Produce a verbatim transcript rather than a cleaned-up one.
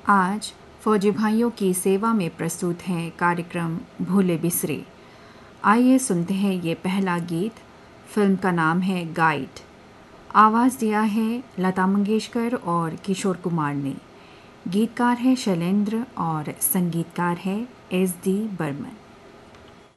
आज फौजी भाइयों की सेवा में प्रस्तुत है कार्यक्रम भूले बिसरे। आइए सुनते हैं ये पहला गीत। फिल्म का नाम है गाइड। आवाज़ दिया है लता मंगेशकर और किशोर कुमार ने। गीतकार है शैलेंद्र और संगीतकार है एस डी बर्मन।